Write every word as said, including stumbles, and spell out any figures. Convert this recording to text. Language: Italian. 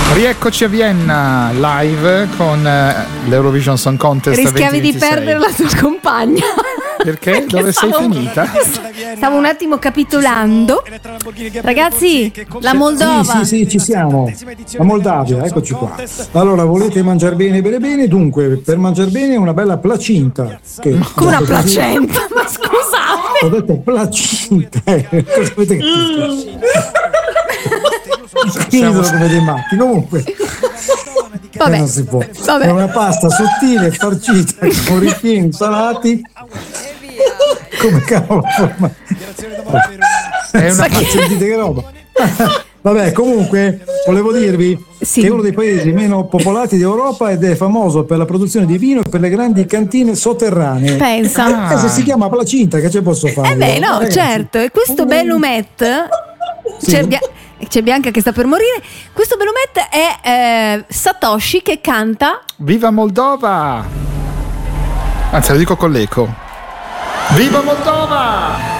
Rieccoci a Vienna live con l'Eurovision Song Contest. Rischiavi di perdere la tua compagna. Perché? Perché Dove stavo, sei finita? Stavo un attimo capitolando. Ragazzi, la Moldova. Sì, sì, sì, ci siamo. La Moldavia, eccoci qua. Allora, volete mangiare bene, bene, bene? Dunque, per mangiare bene una bella placinta. Che, come una placenta? Ma scusate. Ho detto placinta. Cosa avete capito? Siamo come dei matti. Comunque. Vabbè, eh, non si può. Vabbè. È una pasta sottile, farcita con ripieni salati. Come cavolo forma? È una sentite che roba. Vabbè, comunque volevo dirvi sì. che è uno dei paesi meno popolati d'Europa ed è famoso per la produzione di vino e per le grandi cantine sotterranee. Pensa. Ah. Eh, se si chiama Placinta, che ce posso fare? Eh beh, no, ragazzi, certo. E questo Belumet sì. c'è, Bia- c'è Bianca che sta per morire. Questo Belumet è eh, Satoshi che canta Viva Moldova! Anzi, lo dico con l'eco. Viva Moldova!